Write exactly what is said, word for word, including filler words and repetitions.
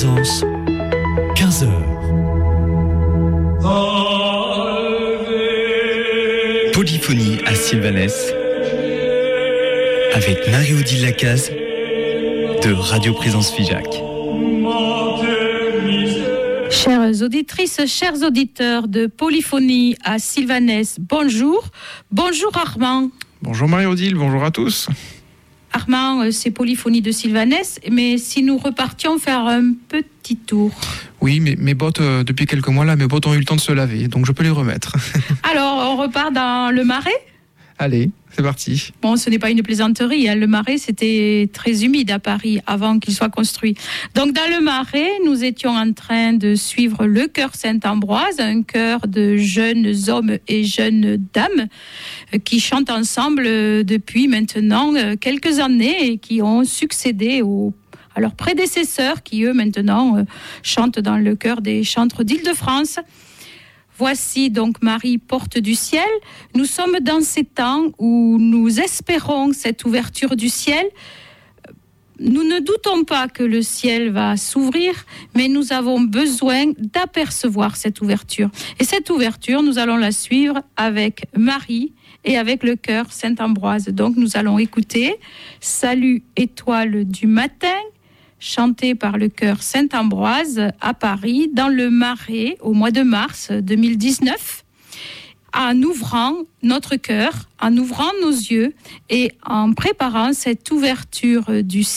Présence, quinze heures. Polyphonie à Sylvanès avec Marie-Odile Lacaze de Radio Présence Figeac. Chères auditrices, chers auditeurs de Polyphonie à Sylvanès, bonjour. Bonjour Armand. Bonjour Marie-Odile, bonjour à tous. Armand, c'est Polyphonie de Sylvanès, mais si nous repartions faire un petit tour. Oui, mais mes bottes, euh, depuis quelques mois là, mes bottes ont eu le temps de se laver, donc je peux les remettre. Alors, on repart dans le Marais ? Allez, c'est parti. Bon, ce n'est pas une plaisanterie, hein. Le Marais, c'était très humide à Paris avant qu'il soit construit. Donc, dans le Marais, nous étions en train de suivre le chœur Saint-Ambroise, un chœur de jeunes hommes et jeunes dames qui chantent ensemble depuis maintenant quelques années et qui ont succédé aux à leurs prédécesseurs qui, eux, maintenant, euh, chantent dans le chœur des chantres d'Île-de-France. Voici donc Marie, porte du ciel. Nous sommes dans ces temps où nous espérons cette ouverture du ciel. Nous ne doutons pas que le ciel va s'ouvrir, mais nous avons besoin d'apercevoir cette ouverture. Et cette ouverture, nous allons la suivre avec Marie et avec le chœur Saint-Ambroise. Donc nous allons écouter « Salut étoile du matin », chanté par le chœur Saint-Ambroise à Paris, dans le Marais, au mois de mars deux mille dix-neuf, en ouvrant notre cœur, en ouvrant nos yeux et en préparant cette ouverture du